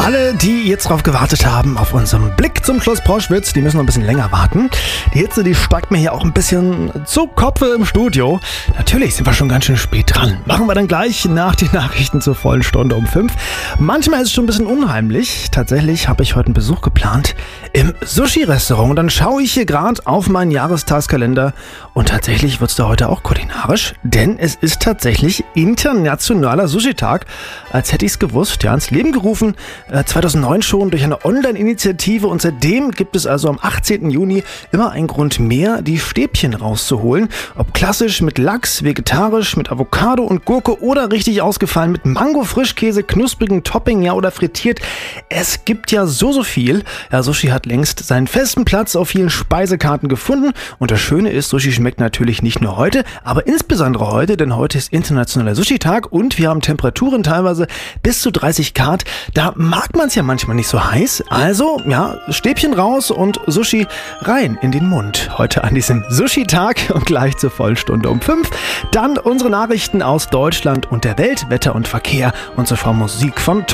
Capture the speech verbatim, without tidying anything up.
Alle, die jetzt drauf gewartet haben, auf unseren Blick zum Schloss Proschwitz, die müssen noch ein bisschen länger warten. Die Hitze, die steigt mir hier auch ein bisschen zu Kopfe im Studio. Natürlich sind wir schon ganz schön spät dran. Machen wir dann gleich nach den Nachrichten zur vollen Stunde um fünf. Manchmal ist es schon ein bisschen unheimlich. Tatsächlich habe ich heute einen Besuch geplant im Sushi-Restaurant. Und dann schaue ich hier gerade auf meinen Jahrestagskalender und tatsächlich wird es da heute auch kulinarisch, denn es ist tatsächlich internationaler Sushi-Tag. Als hätte ich es gewusst, ja, ins Leben gerufen, äh, zweitausendneun schon durch eine Online-Initiative, und seitdem gibt es also am achtzehnten Juni immer einen Grund mehr, die Stäbchen rauszuholen. Ob klassisch mit Lachs, vegetarisch mit Avocado und Gurke oder richtig ausgefallen mit Mango, Frischkäse, knusprigen Topping, ja, oder frittiert. Es gibt ja so, so viel. Ja, Sushi hat längst seinen festen Platz auf vielen Speisekarten gefunden, und das Schöne ist, Sushi schmeckt natürlich nicht nur heute, aber insbesondere heute, denn heute ist internationaler Sushi-Tag und wir haben Temperaturen teilweise bis zu dreißig Grad. Da mag man es ja manchmal nicht so heiß. Also, ja, Stäbchen raus und Sushi rein in den Mund. Heute an diesem Sushi-Tag und gleich zur Vollstunde um fünf. Dann unsere Nachrichten aus Deutschland und der Welt, Wetter und Verkehr und zuvor Musik von